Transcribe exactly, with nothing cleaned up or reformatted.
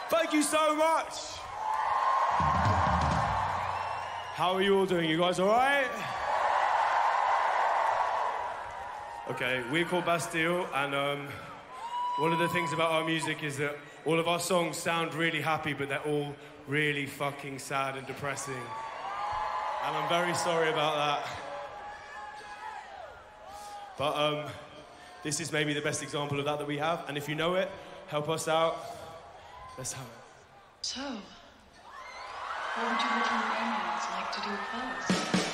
Thank you so much. How are you all doing? You guys all right? Okay, we're called Bastille, and um, one of the things about our music is that all of our songs sound really happy, but they're all really fucking sad and depressing. And I'm very sorry about that. But um, this is maybe the best example of that that we have, and if you know it, help us out. Let's have it. So, what would you little mermaids like to do first?